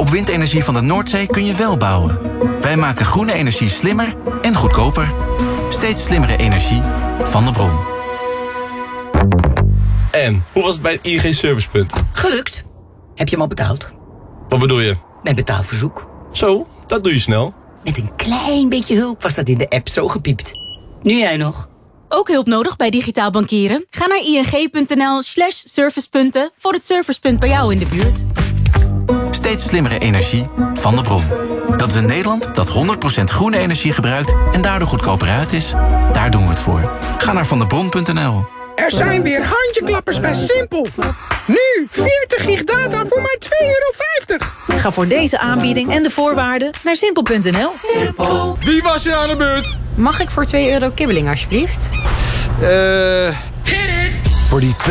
Op windenergie van de Noordzee kun je wel bouwen. Wij maken groene energie slimmer en goedkoper. Steeds slimmere energie van de bron. En, hoe was het bij het ING Servicepunt? Gelukt. Heb je hem al betaald? Wat bedoel je? Mijn betaalverzoek. Zo, dat doe je snel. Met een klein beetje hulp was dat in de app zo gepiept. Nu jij nog. Ook hulp nodig bij digitaal bankieren? Ga naar ing.nl/servicepunten voor het servicepunt bij jou in de buurt. Steeds slimmere energie van de bron. Dat is een Nederland dat 100% groene energie gebruikt en daardoor goedkoper uit is. Daar doen we het voor. Ga naar vandebron.nl. Er zijn weer handjeklappers bij Simpel. Nu 40 gig data voor maar €2,50. Ga voor deze aanbieding en de voorwaarden naar simpel.nl. Wie was er aan de beurt? Mag ik voor €2 kibbeling alsjeblieft? Voor die